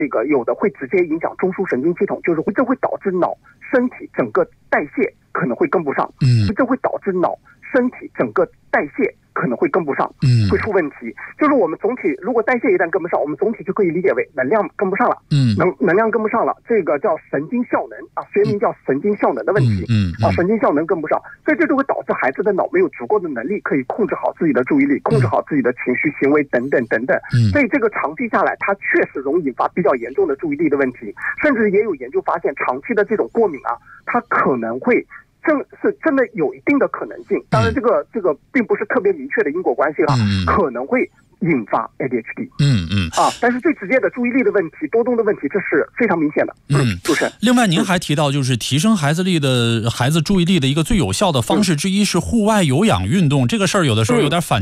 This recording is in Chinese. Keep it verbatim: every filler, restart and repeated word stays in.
这个有的会直接影响中枢神经系统，就是会这会导致脑身体整个代谢可能会跟不上， 嗯， 这会导致脑身体整个代谢可能会跟不上， 嗯， 会出问题。就是我们总体如果代谢一旦跟不上，我们总体就可以理解为能量跟不上了， 嗯， 能能量跟不上了，这个叫神经效能啊，学名叫神经效能的问题， 嗯嗯啊，神经效能跟不上，所以这就会导致孩子的脑没有足够的能力可以控制好自己的注意力，控制好自己的情绪行为等等等等。 嗯， 所以这个长期下来，它确实容易引发比较严重的注意力的问题，甚至也有研究发现，长期的这种过敏啊，它可能会。正是真的有一定的可能性，当然这个这个并不是特别明确的因果关系啊， 嗯、 可能会引发 A D H D。 嗯嗯啊，但是最直接的注意力的问题、多动的问题，这是非常明显的。 嗯， 主持人。 另外，您还提到，就是提升孩子力的孩子注意力的一个最有效的方式之一是户外有氧运动，这个事儿有的时候有点反。